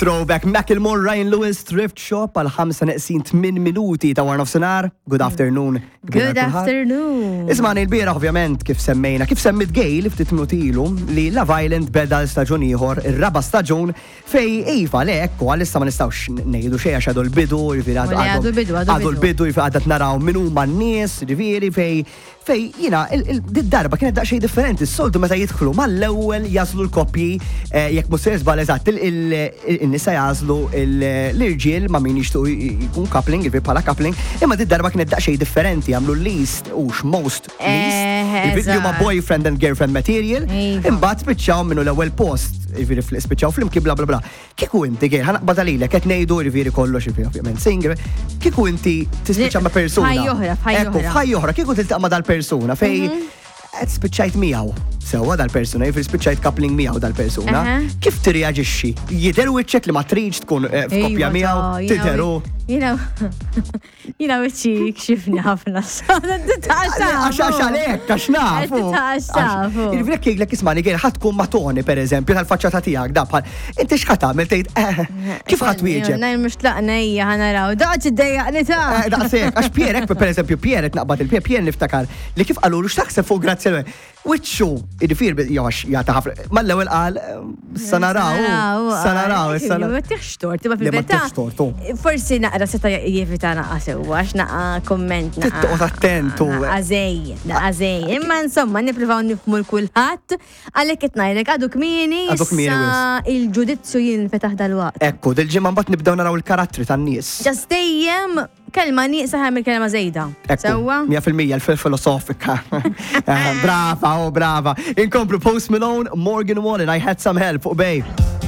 Throwback Macklemore, Ryan Lewis, Thrift Shop għal 5:8 minuti ta' Warn of Sonar. Good afternoon. Good afternoon. Ismani l-bira ovvjament kif semmejna, kif semmit Gail ftit minuti ilu li Love Island beda l-staġun ieħor, ir-raba staġun fej iva lek u għalissa ma nistgħux ngħidu xejn għax għadu l-bidu, għadu l-bidu għadat naraw min huma n-nies, ġifieri fej jiena d-darba kienet daqsxejn differenti. S-soltu meta jidħlu mal-ewwel jażlu l-koppji jekk mhux se żball eżatt in-nisa jażlu l-irġiel ma' min jixtiequ jkun coupling, jiġifieri bħala coupling, imma d-darba kienet daqsxejn differenti, jagħmlu least most least, huma boyfriend and girlfriend material, imbagħad spiċċaw minnu l-ewwel post, jiġifieri spiċċaw flimkien bla bla bla. Kieku inti Gail, ħanaqbad għalilek qed ngħidu jiġifieri kollox jiġifieri ovvjament single, kieku inti tispiċċa ma' persuna. F'ħajja oħra, kieku tiltaqa' ma' dal-persuna fej qed spiċċajt miegħu sewwa dal-persuna, jiġifieri spiċċajt coupling miegħu dal-persuna. Kif tirreaġixxi? Jidher wiċċek li ma tridx tkun f'koppja miegħu, tidheru. Jina wiċċi kxifni ħafna. Għax għax nafu. Il-vrek jgħidlek ismani Gail ħatkun matoni pereżempju tal-faċċata tiegħek da bħal inti x'ħadd tagħmel tgħid kif ħadd wieġeb? Najn mhux tlaqna hija ħanaraw. Daqs iddejjaqni ta'. Daqshekk għax Pierre pereżempju Pierre naqbad Pierre niftakar li kif qalulu x'taħseb fuq grazzi wiċċu jiġifieri jagħta ħafna. Mal-ewwel qal sanaraw. Ma tiħx tort, ma fil-verità. Forsi naqra seta' jevita naqa' sewwa għax naqa' komment naqa'. Tittoqgħod attentu. Naqażej. Imma insomma nippruvaw nifhmu l-kulħadd għalhekk qed ngħidlek għadu kmieni il-ġudizzju jinfetaħ dalwaqt. Ekku, dil-ġimgħa mbagħad nibdew naraw il-karattri tan-nies. Ġas dejjem kelma nieqsa ħamil kelma żejda. Sewwa? 100% l-filosofika. Brava. Inkomplu Post Malone, Morgan Wallen, I had some help fuq bej.